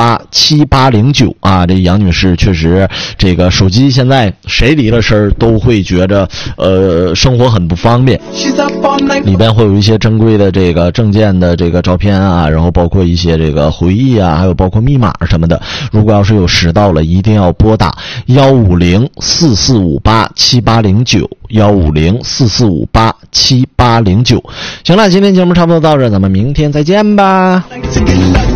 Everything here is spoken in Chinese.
445878809啊。这杨女士确实，这个手机现在谁离了身都会觉着生活很不方便，里边会有一些珍贵的这个证件的这个照片啊，然后包括一些这个回忆啊，还有包括密码什么的。如果要是有拾到了，一定要拨打15044587809，15044587809。行了，今天节目差不多到这，咱们明天再见吧。